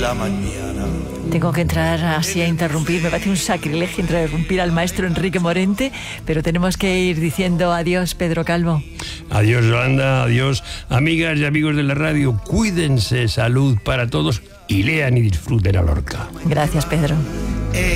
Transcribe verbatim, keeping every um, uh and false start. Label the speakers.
Speaker 1: la mañana.
Speaker 2: Tengo que entrar así a interrumpir, me parece un sacrilegio interrumpir al maestro Enrique Morente, pero tenemos que ir diciendo adiós, Pedro Calvo.
Speaker 3: Adiós, Yolanda, adiós, amigas y amigos de la radio, cuídense, salud para todos y lean y disfruten a Lorca.
Speaker 2: Gracias, Pedro.